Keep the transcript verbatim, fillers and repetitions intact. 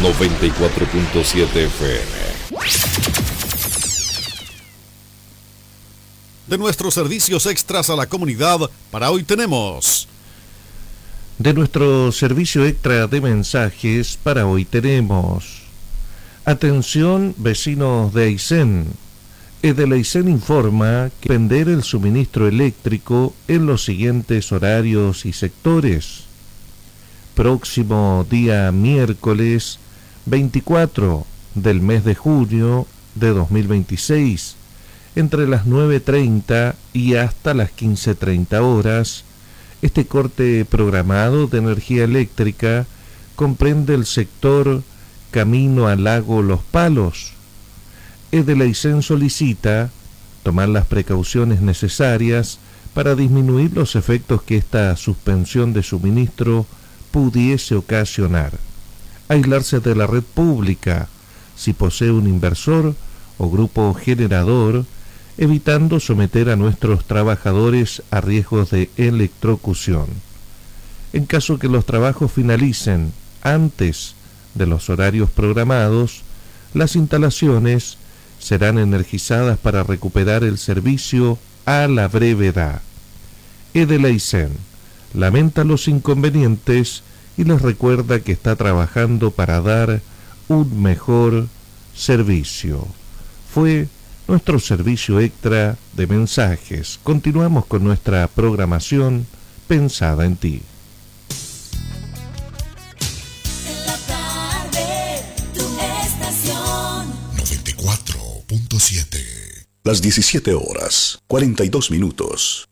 noventa y cuatro punto siete F M. De nuestros servicios extras a la comunidad, para hoy tenemos... De nuestro servicio extra de mensajes, para hoy tenemos... Atención, vecinos de Aysén. Edel Aysén informa que suspender el suministro eléctrico en los siguientes horarios y sectores. Próximo día miércoles veinticuatro del mes de junio de dos mil veintiséis, entre las nueve treinta y hasta las quince treinta horas, este corte programado de energía eléctrica comprende el sector Camino al Lago Los Palos. Edel Aysén solicita tomar las precauciones necesarias para disminuir los efectos que esta suspensión de suministro pudiese ocasionar. Aislarse de la red pública, si posee un inversor o grupo generador, evitando someter a nuestros trabajadores a riesgos de electrocución. En caso que los trabajos finalicen antes de los horarios programados, las instalaciones serán energizadas para recuperar el servicio a la brevedad. Edel Aysén lamenta los inconvenientes y les recuerda que está trabajando para dar un mejor servicio. Fue nuestro servicio extra de mensajes. Continuamos con nuestra programación pensada en ti. En la tarde, tu estación noventa y cuatro punto siete. Las diecisiete horas, cuarenta y dos minutos.